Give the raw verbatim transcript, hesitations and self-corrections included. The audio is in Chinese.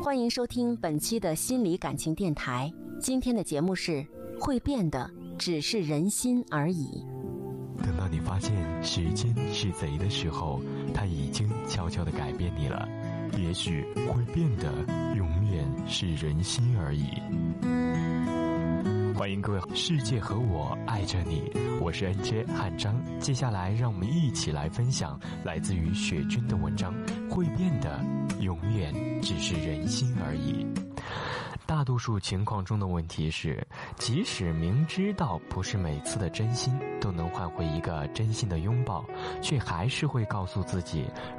欢迎收听本期的心理感情电台。今天的节目是会变的只是人心而已。 等到你发现时间是贼的时候，它已经悄悄地改变你了。也许会变的永远是人心而已。欢迎各位，世界和我爱着你，我是 N J 汉章。接下来让我们一起来分享来自于雪君的文章，会变的永远只是人心而已。大多数情况中的问题是，即使明知道不是每次的真心都能换回一个真心的拥抱，却还是会告诉自己，